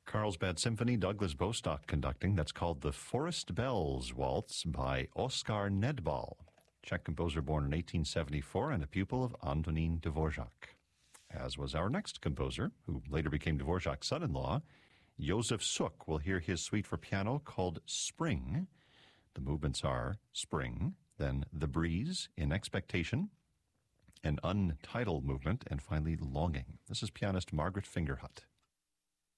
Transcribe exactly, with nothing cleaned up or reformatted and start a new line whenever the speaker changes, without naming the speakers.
Carlsbad Symphony, Douglas Bostock conducting. That's called the Forest Bells Waltz by Oskar Nedbal, Czech composer born in eighteen seventy-four and a pupil of Antonín Dvořák. As was our next composer, who later became Dvořák's son-in-law, Josef Suk. We'll hear his suite for piano called Spring. The movements are Spring, then The Breeze, In Expectation, an untitled movement, and finally Longing. This is pianist Margaret Fingerhut.